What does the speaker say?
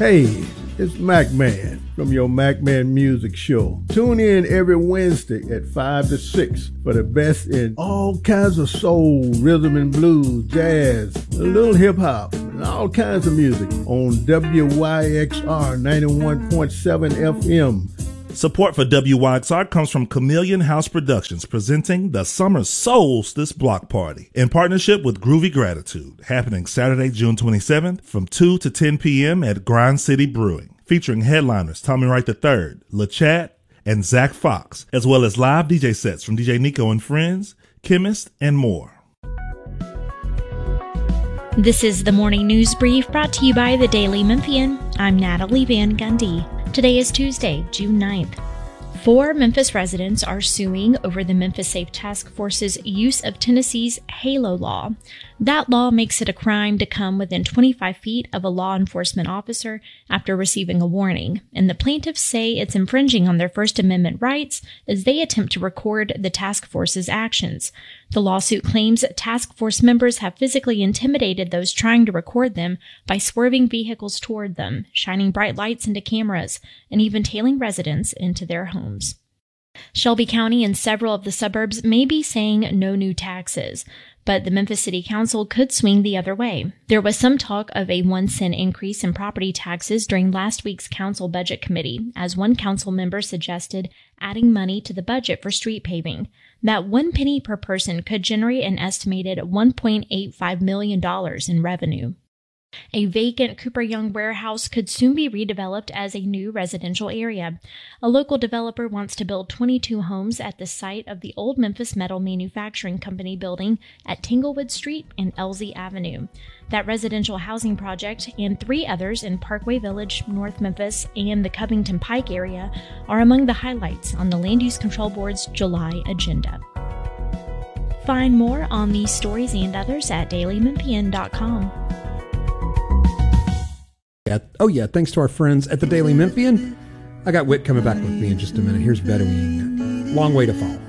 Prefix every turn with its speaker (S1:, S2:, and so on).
S1: Hey, it's Mac Man from your Mac Man Music Show. Tune in every Wednesday at 5 to 6 for the best in all kinds of soul, rhythm and blues, jazz, a little hip-hop, and all kinds of music on WYXR 91.7 FM.
S2: Support for WYXR comes from Chameleon House Productions, presenting the Summer Solstice Block Party in partnership with Groovy Gratitude, happening Saturday, June 27th from 2 to 10 p.m. at Grind City Brewing, featuring headliners Tommy Wright III, LaChat, and Zach Fox, as well as live DJ sets from DJ Nico and Friends, Chemist, and more.
S3: This is the Morning News Brief brought to you by the Daily Memphian. I'm Natalie Van Gundy. Today is Tuesday, June 9th. 4 Memphis residents are suing over the Memphis Safe Task Force's use of Tennessee's HALO law. That law makes it a crime to come within 25 feet of a law enforcement officer after receiving a warning, and the plaintiffs say it's infringing on their First Amendment rights as they attempt to record the task force's actions. The lawsuit claims task force members have physically intimidated those trying to record them by swerving vehicles toward them, shining bright lights into cameras, and even tailing residents into their homes. Shelby County and several of the suburbs may be saying no new taxes, but the Memphis City Council could swing the other way. There was some talk of a 1-cent increase in property taxes during last week's council budget committee, as one council member suggested adding money to the budget for street paving. That 1 penny per person could generate an estimated $1.85 million in revenue. A vacant Cooper Young warehouse could soon be redeveloped as a new residential area. A local developer wants to build 22 homes at the site of the old Memphis Metal Manufacturing Company building at Tanglewood Street and Elsie Avenue. That residential housing project and 3 others in Parkway Village, North Memphis, and the Covington Pike area are among the highlights on the Land Use Control Board's July agenda. Find more on these stories and others at dailymemphian.com.
S4: Thanks to our friends at the Daily Memphian. I got Whit coming back with me in just a minute. Here's Bedouin. Long way to fall.